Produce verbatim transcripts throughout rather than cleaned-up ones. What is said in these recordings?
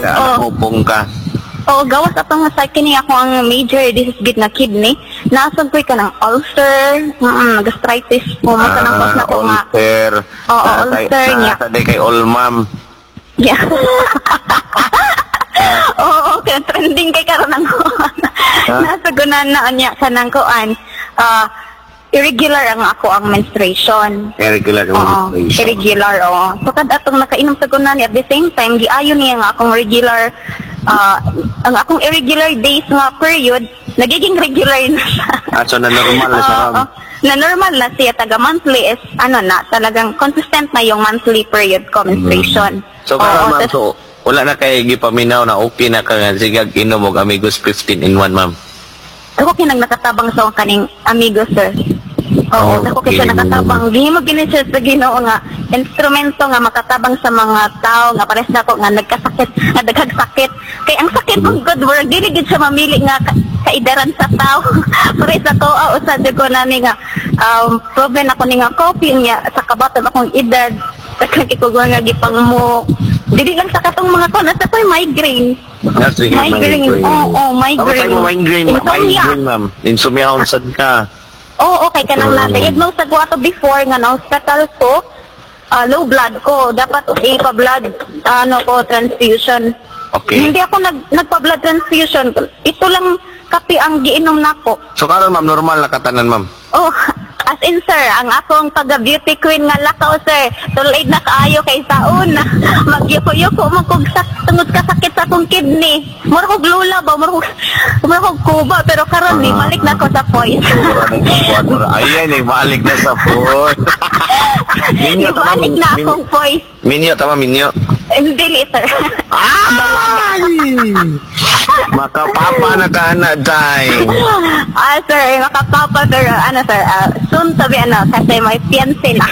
Kaya oh. upong ka. Oo, gawas atong sa kini ako ang major disease na kidney. Nasag ko ka ng ulcer, mm, gastritis, mo mo ka ng cause na ko nga. Ulcer. Oo, ulcer niya. Nasa day kay Olmam. Yeah. Oo, okay, trending kay karon ang nasa gunan na niya kanang kuan. Ah, irregular ang ako ang menstruation. Irregular ang Oo, menstruation. irregular, oo. So, kada atong nakainom sa gunan at the same time, giayon niya nga akong regular, ah, ang akong irregular days nga period, nagiging regular na siya. Ah, so na normal na siya. Oo, na normal na siya, taga monthly is, ano na, talagang consistent na yung monthly period ko, menstruation. So, Oo, ma'am, tas- so, wala na kayo gipaminaw na okay na ka nga, sige, inom og Amigos fifteen in one, ma'am. ako kinang nakatabang sa akong kaning amigo, sir. Oo, Oh, ako kasi okay. nakatabang. Di mo gini siya sa Ginoo nga instrumento nga makatabang sa mga tao nga pares na ako nga nagkasakit, nga daghang sakit. Kay ang sakit ng good work, dili gid siya mamili nga ka kaidaran sa tao. Pares na to, ah, usad ko nani nga um, problem ako ni nga coffee niya sa kabaton akong edad. Kagkikugwa nga gipang mo. Dili lang sa katong mga ko, nasa ko'y migraine. Yes, sige, Migraine, oo, oh, migraine. Ako tayo migraine, Insomnia. migraine, ma'am. Insomnia kung sad ka. Oo, okay ka nang Mm. na-diagnose sa guwato before nga na-hospital ko, ah, low blood ko. Dapat ipa-blood, ano ko, transfusion. Okay. Hindi ako nag, nagpa-blood transfusion. Ito lang kape ang giinom nako. So, karon ma'am, normal na katanan, ma'am. Oh, as in sir, ang akong taga-beauty queen nga lakaw sir, tulid na kaayo kay saon. Magyuko-yuko mo kog sa tungod ka sakit sa akong kidney. Mura kog lula ba, mura kog, mura kog kuba, pero karon di balik na ko sa voice. Ayan, eh, balik na sa phone. Minyo, tama, Ibalik na min- akong voice. Minyo, tama, minyo. Hindi, sir. Ay! Makapapa na ka na, day. Ah, sir, makapapa, pero ano, sir, ah, soon to be, ano, kasi may fiancé na.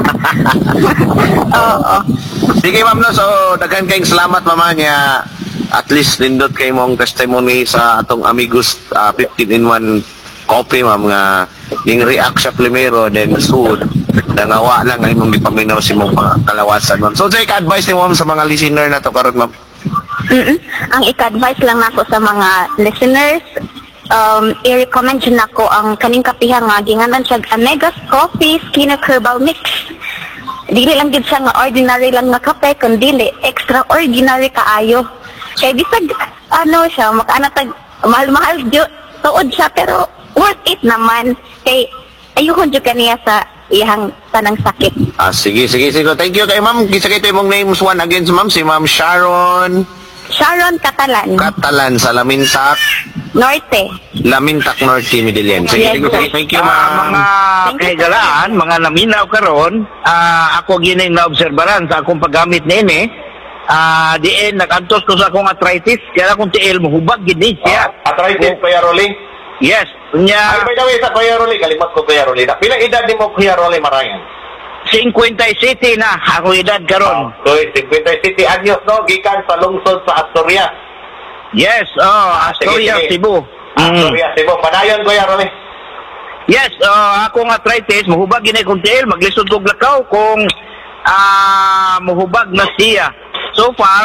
Oo. Sige, ma'am, no, so, daghan kayong salamat, mama niya. At least, nindot kayo mong testimony sa atong Amigos uh, fifteen in one coffee, ma'am, nga yung react siya primero, then soon, nangawa lang ang imong gipaminaw si mong kalawasan, ma'am. So, take advice ni ma'am sa mga listener na to karon, ma'am. Mm-mm. Ang ika-advise lang nako sa mga listeners, um, i-recommend yun ako ang kaning kapiha nga ginganan siya Amegas Coffee Skin Herbal Mix. Dili lang gid siya nga ordinary lang nga kape, kundi extraordinary kaayo. Kay bisag ano siya, makaanatag mahal-mahal jud tuod siya pero worth it naman. Kay ayuhon jud kaniya sa iyang tanang sakit. Ah, sige, sige, sige. Thank you kay ma'am. Kisa kayo mong names one again, ma'am. Si ma'am Sharon Sharon Catalan, Catalan sa Lamintak, Norte. Lamintak Norte, Midilian. Sige, Yes, sige, sige. Thank you, Ah, ma'am. mga Thank you, kahigalaan, mga naminaw karon, ah, ako gining naobserbaran sa akong paggamit nini. Ah, diin nakantos ko sa akong arthritis, kaya akong tiil mohubag gid ni siya. Arthritis, Kuya Rolly. Yes, Ay, nya by the way, sa Kuya Rolly, kalimot ko Kuya Rolly. Pilang edad ni mo, Kuya Rolly, marangan? fifty na ako edad karon. So, fifty anyos, no? Gikan sa lungsod sa Asturias. Yes, oh, sige, Astoria, sige. Cebu. Mm. Asturias, Cebu. Panayon, Kuya Rolly. Yes, uh, akong arthritis, mohubag gini kong tiil, maglisod kog lakaw kung ah mohubag na siya. So far,